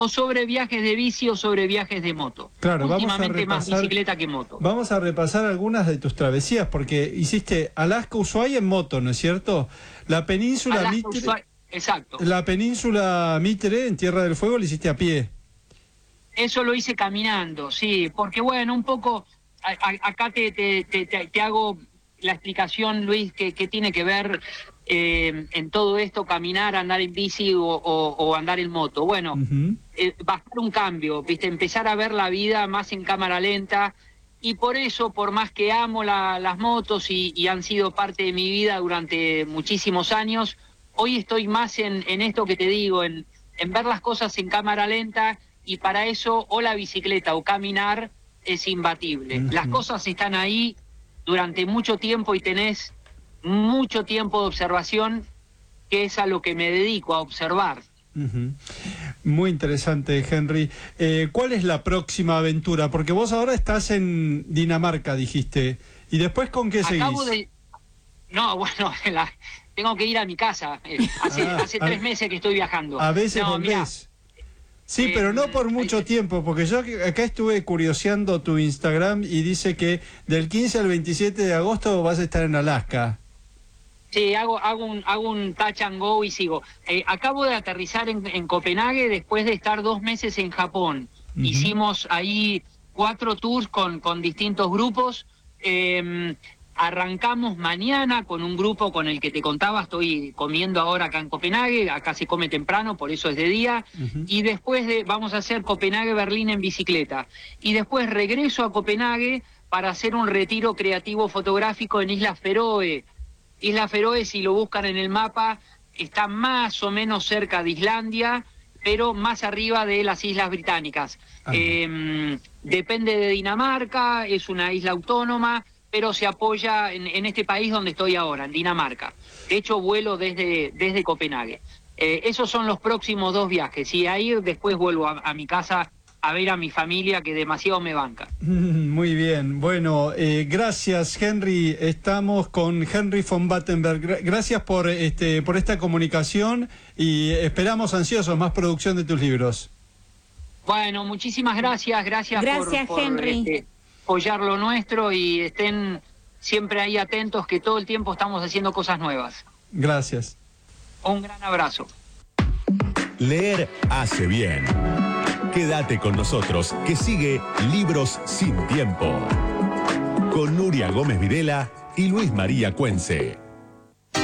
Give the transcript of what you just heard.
o sobre viajes de bici o sobre viajes de moto. Claro, últimamente más bicicleta que moto. Vamos a repasar algunas de tus travesías, porque hiciste Alaska-Ushuaia en moto, ¿no es cierto? La península Mitre, exacto. La península Mitre en Tierra del Fuego la hiciste a pie. Eso lo hice caminando, sí, porque bueno, un poco, acá te hago la explicación, Luis, que tiene que ver en todo esto, caminar, andar en bici o andar en moto. Bueno, bajar un cambio, ¿viste? Empezar a ver la vida más en cámara lenta, y por eso, por más que amo las motos y han sido parte de mi vida durante muchísimos años, hoy estoy más en esto que te digo, en ver las cosas en cámara lenta, y para eso o la bicicleta o caminar es imbatible. Las cosas están ahí durante mucho tiempo y tenés mucho tiempo de observación, que es a lo que me dedico, a observar. Muy interesante, Henry. ¿Cuál es la próxima aventura? Porque vos ahora estás en Dinamarca, dijiste. ¿Y después con qué seguís? No, bueno, tengo que ir a mi casa. Hace 3 meses que estoy viajando. A veces volvés. Sí, pero no por mucho tiempo, porque yo acá estuve curioseando tu Instagram y dice que del 15 al 27 de agosto vas a estar en Alaska. Sí, hago un touch and go y sigo. Acabo de aterrizar en Copenhague después de estar 2 meses en Japón. Hicimos ahí 4 tours con distintos grupos. Arrancamos mañana con un grupo con el que te contaba, estoy comiendo ahora acá en Copenhague, acá se come temprano, por eso es de día, y después vamos a hacer Copenhague-Berlín en bicicleta, y después regreso a Copenhague para hacer un retiro creativo fotográfico en Islas Feroe. Islas Feroe, si lo buscan en el mapa, está más o menos cerca de Islandia, pero más arriba de las Islas Británicas. Depende de Dinamarca, es una isla autónoma, pero se apoya en este país donde estoy ahora, en Dinamarca. De hecho, vuelo desde Copenhague. Esos son los próximos 2 viajes, y ahí después vuelvo a mi casa a ver a mi familia, que demasiado me banca. Muy bien. Bueno, gracias, Henry. Estamos con Henry von Battenberg. Gracias por esta comunicación, y esperamos ansiosos más producción de tus libros. Bueno, muchísimas gracias. Gracias por Henry. Apoyar lo nuestro, y estén siempre ahí atentos, que todo el tiempo estamos haciendo cosas nuevas. Gracias. Un gran abrazo. Leer hace bien. Quédate con nosotros, que sigue Libros sin Tiempo, con Nuria Gómez Videla y Luis María Cuense.